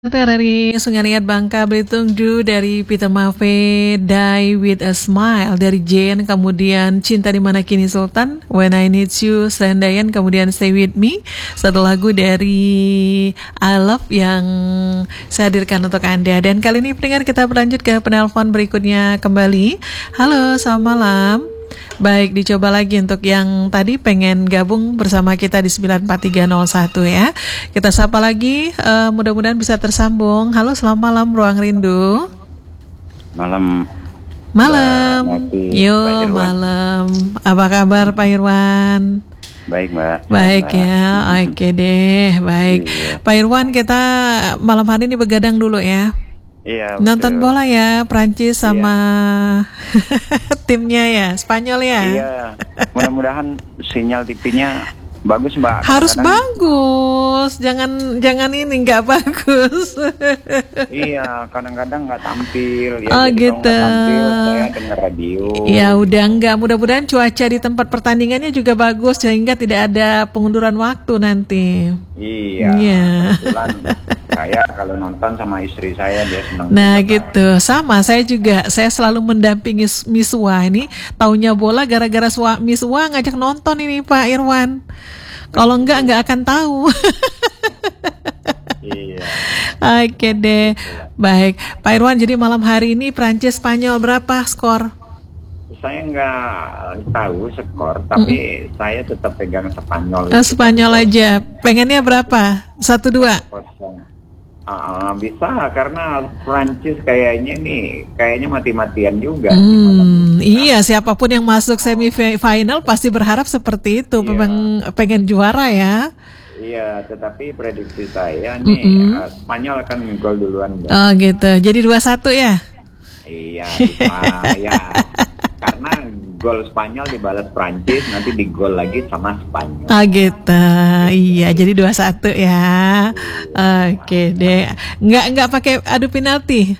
Dari Sungariat Bangka Belitung, Du dari Peter Mafe, Die with a Smile dari Jane, kemudian Cinta di Mana Kini Sultan, When I Need You, Serendayan, kemudian Stay With Me, satu lagu dari I Love yang saya hadirkan untuk Anda. Dan kali ini pendengar, kita berlanjut ke penelpon berikutnya kembali. Halo, selamat malam. Baik, dicoba lagi untuk yang tadi pengen gabung bersama kita di 94301 ya. Kita sapa lagi, mudah-mudahan bisa tersambung. Halo, selamat malam Ruang Rindu. Malam. Yo, malam. Apa kabar Pak Irwan? Baik, Mbak. Baik ya, oke deh, baik. Iya. Pak Irwan, kita malam hari ini begadang dulu ya. Iya. Nonton betul. bola ya, Prancis sama timnya ya, Spanyol ya. Iya. Mudah-mudahan sinyal TV-nya bagus, Mbak. Harus Kadang-kadang- bagus, jangan ini nggak bagus. Iya, kadang-kadang nggak tampil. Ya, Oh, jadi kalau gitu. nggak tampil, saya dengar radio. Ya udah enggak, mudah-mudahan cuaca di tempat pertandingannya juga bagus sehingga tidak ada pengunduran waktu nanti. Iya. Iya. Kebetulan saya kalau nonton sama istri saya, dia senang. Nah juga, Pak. gitu, sama saya juga, saya selalu mendampingi Miss Wa ini, taunya bola gara-gara Miss Wa ngajak nonton ini Pak Irwan. Kalau nggak akan tahu. Iya. Oke deh, baik Pak Irwan. Jadi malam hari ini Prancis Spanyol berapa skor? Saya nggak tahu skor, tapi saya tetap pegang Spanyol. Spanyol aja. Pengennya berapa? 1-2? Kosong. Bisa karena Prancis kayaknya mati-matian juga. Iya, siapapun yang masuk semifinal pasti berharap seperti itu. Iya. Memang pengen juara ya. Iya, tetapi prediksi saya nih Spanyol akan gol duluan, Mbak. Oh gitu. Jadi 2-1 ya. Iya, ya. Karena gol Spanyol dibalas Prancis, nanti digol lagi sama Spanyol. Oh gitu. Iya, jadi 2-1 ya. Oke deh. Nggak pakai adu penalti.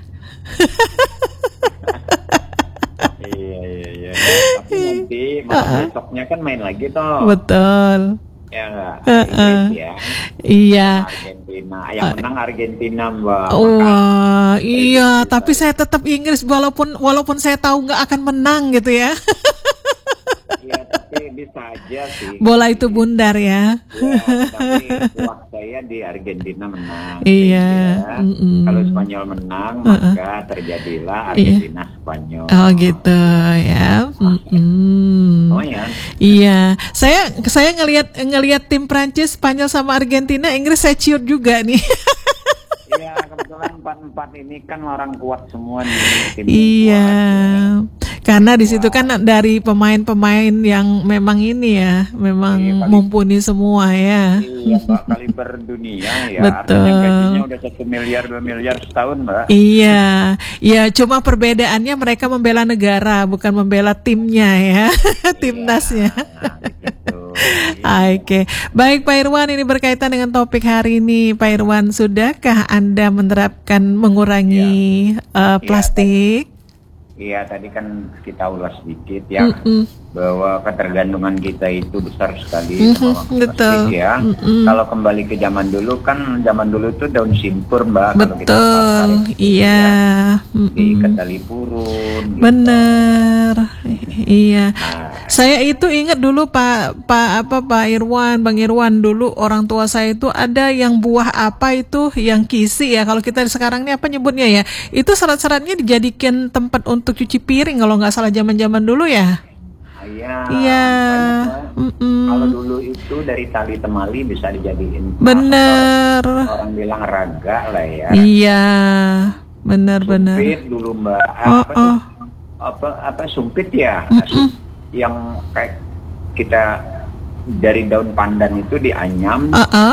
Iya. Tapi nanti malam besoknya kan main lagi toh. Betul. Ya nggak? Inggris ya. Iya. Argentina. Yang menang Argentina, Mbak. Wah, iya, tapi saya tetap Inggris walaupun saya tahu nggak akan menang gitu ya. Iya, tapi bisa aja sih. Bola itu bundar ya. Ya, tapi kuat saya di Argentina menang. Iya. Sehingga kalau Spanyol menang, maka terjadilah Argentina Spanyol. Oh gitu ya. Oh ya. Iya, saya ngelihat tim Prancis, Spanyol sama Argentina, Inggris saya ciut juga nih. Iya, kebetulan 4-4 ini kan orang kuat semua nih. Tim Iya, kuat. karena di situ kan dari pemain-pemain yang memang ini ya, memang Iya, mumpuni semua ya. Iya, Mbak, kaliber dunia ya. Betul. Artinya gajinya udah 1 miliar 2 miliar setahun, Mbak. Iya, ya cuma perbedaannya mereka membela negara, bukan membela timnya ya, timnasnya. Nah, gitu. Oke, baik Pak Irwan, ini berkaitan dengan topik hari ini. Pak Irwan, sudahkah Anda menerapkan mengurangi plastik? Iya, tadi kan kita ulas sedikit ya, bahwa ketergantungan kita itu besar sekali sama betul. plastik ya. Kalau kembali ke zaman dulu tuh daun simpur, Mbak. Kalau kita Betul, pakai, iya. diikat tali purun. Gitu. Bener, iya. Nah, Saya itu ingat dulu Pak Irwan, Bang Irwan, dulu orang tua saya itu ada yang buah apa itu yang kisi ya. Kalau kita sekarang ini apa nyebutnya ya? Itu syarat-syaratnya dijadikan tempat untuk cuci piring kalau nggak salah zaman-zaman dulu ya. iya. Iya. Kalau dulu itu dari tali temali bisa dijadiin. Bener. Orang bilang raga lah ya. Iya, bener. Sumpit dulu, Mbak. Apa sumpit ya? Yang kayak kita dari daun pandan itu dianyam.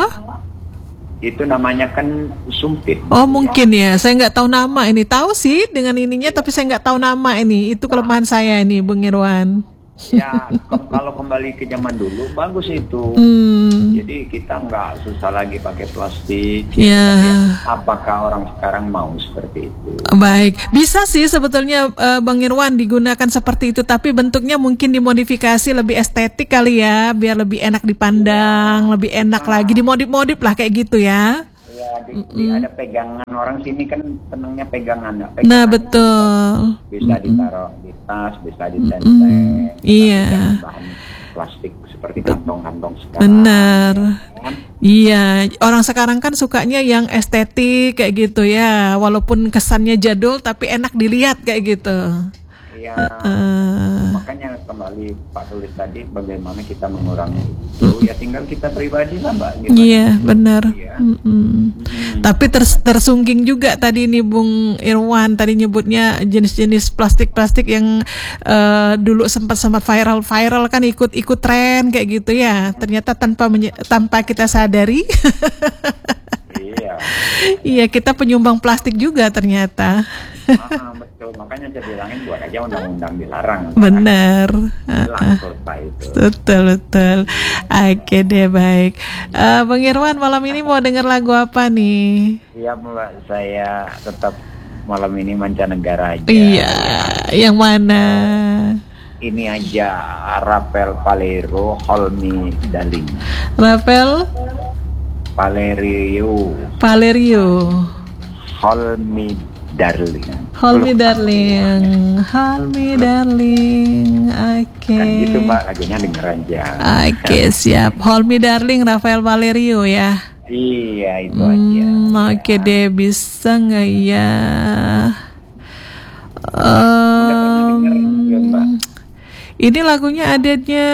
Itu namanya kan sumpit. Oh mungkin ya, saya nggak tahu nama ini. Tahu sih dengan ininya, tapi saya nggak tahu nama ini. Itu kelemahan saya ini, Bung Irwan. Ya, kalau kembali ke zaman dulu bagus itu. Jadi kita nggak susah lagi pakai plastik. Ya. Apakah orang sekarang mau seperti itu? Baik, bisa sih sebetulnya Bang Irwan digunakan seperti itu, tapi bentuknya mungkin dimodifikasi lebih estetik kali ya, biar lebih enak dipandang, lebih enak lagi, dimodif-modif lah kayak gitu ya. Ya, ada pegangan orang sini kan senangnya pegangan, nggak? Nah, Pegangan betul. bisa ditaruh di tas, bisa ditenteng. Iya. Jangan bahan plastik seperti kantong-kantong sekarang. Benar. Kan? Iya, orang sekarang kan sukanya yang estetik kayak gitu ya, walaupun kesannya jadul tapi enak dilihat kayak gitu. Iya. Makanya kembali Pak Tulis tadi, bagaimana kita mengurangi itu, ya tinggal kita pribadi lah Mbak. Gimana? Iya, benar. Iya. Tapi tersungging juga tadi nih Bung Irwan tadi nyebutnya jenis-jenis plastik-plastik yang dulu sempat viral kan ikut tren kayak gitu ya. Ternyata tanpa kita sadari. Iya. Iya, kita penyumbang plastik juga ternyata. Betul, makanya saya bilangin buat aja undang-undang dilarang. Benar. Hilang selesai itu. Betul. Oke deh, baik. Bang Irwan, malam ini mau denger lagu apa nih? Iya Mbak, saya tetap malam ini mancanegara aja. Iya, yang mana? Ini aja, Rafael Palero, Hold Me Darling. Rafael Valerio, Hold Me Darling. Hold Me Darling. Oke. Kan gitu Mbak, lagunya denger aja. Oke, siap. Hold Me Darling, Rafael Valerio ya. Iya, itu aja. Oke deh, bisa nggak ya? Ini lagunya adanya.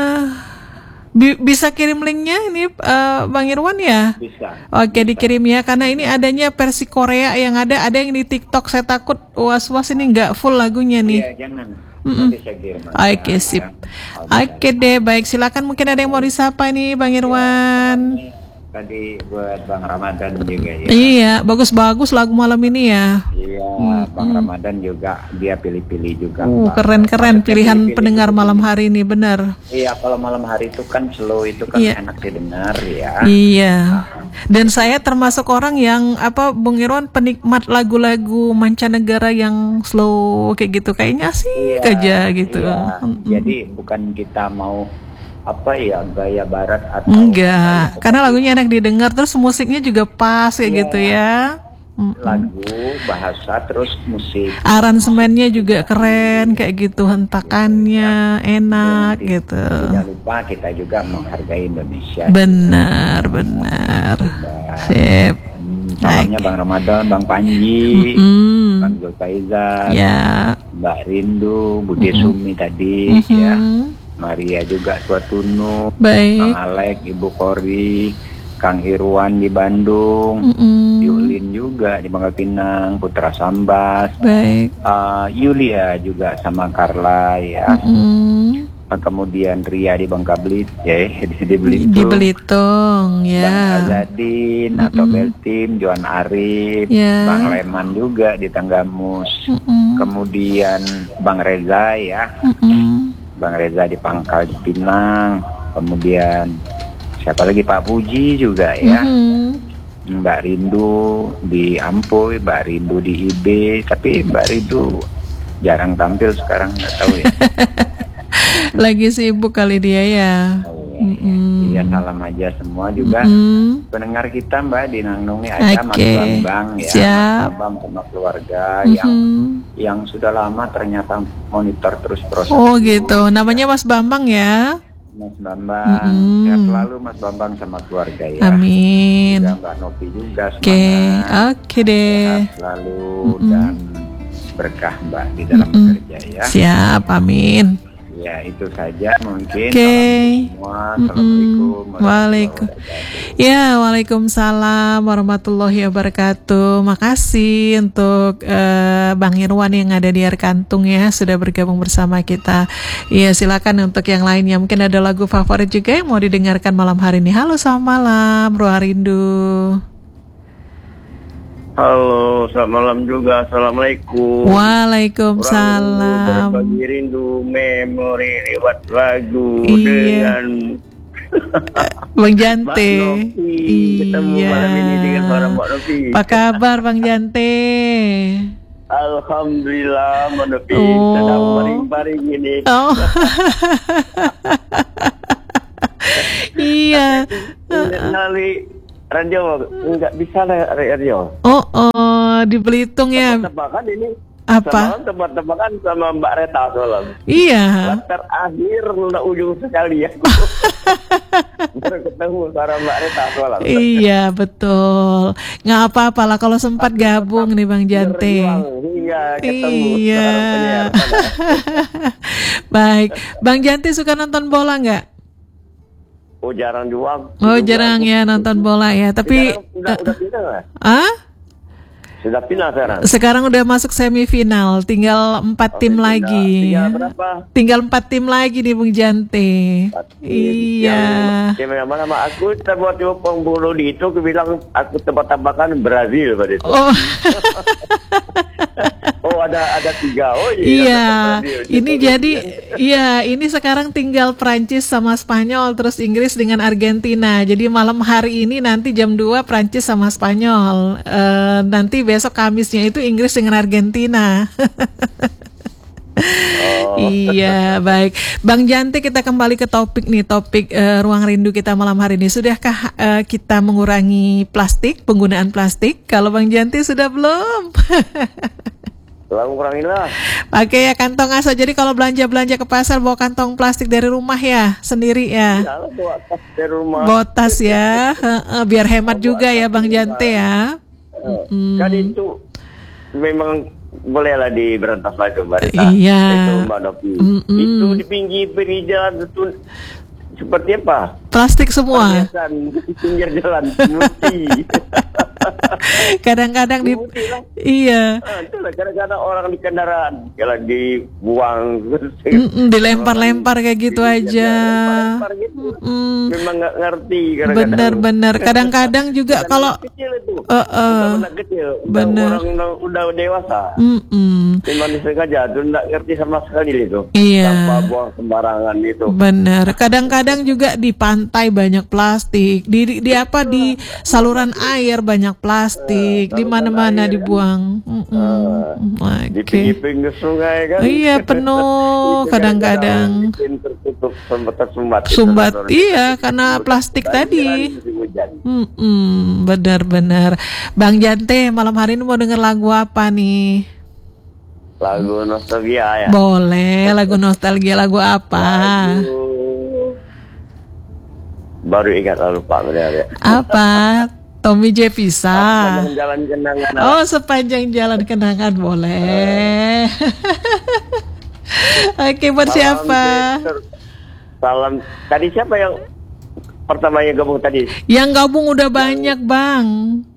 Bisa kirim linknya ini Bang Irwan ya? Bisa. Oke, dikirim ya, karena ini adanya versi Korea yang ada yang di TikTok. Saya takut was-was ini nggak full lagunya nih. Iya, jangan. Nanti saya kirim aja. Oke, sip. Oke deh, baik, silakan, mungkin ada yang mau disapa nih Bang Irwan. Tadi buat Bang Ramadan juga ya. Iya, bagus-bagus lagu malam ini ya. Iya, Bang Ramadan juga dia pilih-pilih juga. Keren-keren pilihan pendengar malam hari ini, benar. Iya, kalau malam hari itu kan slow, itu kan enak didengar ya. Iya. Dan saya termasuk orang yang Bung Irwan, penikmat lagu-lagu mancanegara yang slow kayak gitu, kayaknya asik aja gitu. Iya. Jadi bukan kita mau gaya barat atau enggak, karena lagunya enak didengar, terus musiknya juga pas kayak gitu ya. Lagu, bahasa, terus musik, aransemennya juga keren kayak gitu, hentakannya enak gitu. Jangan lupa kita juga menghargai Indonesia. Benar. Sip. Salamnya Bang Ramadan, Bang Panji, Bang Zulfaizar, ya, Mbak Rindu, Bude Sumi tadi ya. Maria juga Suatunu, Kang Alek, Ibu Kori, Kang Irwan di Bandung, Yulin juga di Bangka Pinang, Putra Sambas, Yulia juga sama Carla ya, kemudian Ria di Bangka di Belitung ya, Bang Azadin atau Beltim, Joan Arif, Bang Leman juga di Tanggamus, kemudian Bang Reza ya. Bang Reza di Pangkal Pinang, kemudian siapa lagi, Pak Puji juga ya, Mbak Rindu di Ampuy, Mbak Rindu di IB, tapi Mbak Rindu jarang tampil sekarang, nggak tahu ya. Lagi sibuk kali dia ya. Iya, salam aja semua juga pendengar kita Mbak di Nangnung aja, Mas Bambang ya, Mas Bambang sama keluarga yang sudah lama ternyata monitor terus proses. Oh gitu, namanya Mas Bambang ya. Mas Bambang, ya selalu Mas Bambang sama keluarga ya. Amin. Juga Mbak Novi juga semangat. Oke deh. Sehat selalu dan berkah Mbak di dalam bekerja ya. Siap, amin. Ya, itu saja mungkin. Semua. Assalamualaikum. Waalaikumsalam warahmatullahi wabarakatuh. Makasih untuk Bang Irwan yang ada di Arkantung ya, sudah bergabung bersama kita. Iya, silakan untuk yang lainnya. Mungkin ada lagu favorit juga yang mau didengarkan malam hari ini. Halo, selamat malam, Ruah Rindu. Halo, selamat malam juga. Assalamualaikum. Waalaikumsalam. Berbagi rindu memori lewat lagu dengan Bang Jante. Ketemu malam ini dengan suara Mbak Novi. Apa kabar Bang Jante? Alhamdulillah Mbak Novi. Sedang baring-baring ini. Oh. Iya. radio nggak bisa lah radio. Di Belitung ya. Tebak-tebakan ini. Apa? Tebak-tebakan sama Mbak Reta soalnya. Iya. Terakhir udah ujung sekali ya. Baru ketemu suara Mbak Reta soalnya. Iya betul. Nggak apa-apa lah kalau sempat gabung nih Bang Jante. Iya ketemu. Iya. Baik, Bang Jante suka nonton bola nggak? Oh jarang juga. Oh jarang ya nonton bola ya. Tapi udah pindah nggak? Sudah pindah sekarang. Sekarang udah masuk semifinal, tinggal 4 tim lagi. Tinggal 4 tim lagi nih Bung Jante. Iya. Yang mana aku terbuat pengbulu di itu, aku bilang aku tebak-tebakan Brazil pada itu. Oh ada 3. Oh iya. Ini jadi ini sekarang tinggal Prancis sama Spanyol, terus Inggris dengan Argentina. Jadi malam hari ini nanti jam 2 Prancis sama Spanyol. Nanti besok Kamisnya itu Inggris dengan Argentina. Iya, baik. Bang Jante, kita kembali ke topik Ruang Rindu kita malam hari ini. Sudahkah kita mengurangi penggunaan plastik? Kalau Bang Jante sudah belum? Kurangin lah. Pakai ya kantong asa. Jadi kalau belanja ke pasar bawa kantong plastik dari rumah ya, sendiri ya. Iya, bawa tas dari rumah. Bawa tas ya, biar hemat juga ya Bang Jante ya. Kan itu memang bolehlah diberantas lagi Mbak. Iya. Itu Mbak Novi. Itu di pinggir jalan itu seperti apa? Plastik semua. Di pinggir jalan putih. Kadang-kadang iya. Itulah kadang-kadang orang di kendaraan kalau dibuang dilempar-lempar kayak gitu aja. Memang nggak ngerti. Benar-benar. Kadang-kadang juga kalau benar orang udah dewasa. Memang disengaja tuh nggak ngerti sama sekali itu. Iya. Tanpa buang sembarangan itu. Benar. Kadang-kadang juga di pantai banyak plastik. Di saluran air banyak plastik, di mana-mana dibuang. Di pinggir sungai kan. Iya penuh kadang-kadang. Sumbat. Iya karena plastik tadi. Benar-benar. Bang Jante, malam hari ini mau denger lagu apa nih? Lagu nostalgia ya. Boleh, lagu nostalgia, lagu apa? Baru ingat lupa ya. Apa? Tommy J. Pisa. Sepanjang jalan kenangan. Oh, sepanjang jalan kenangan boleh. Oke, buat siapa? Salam. Tadi siapa yang pertamanya gabung tadi? Yang gabung udah banyak, Bang.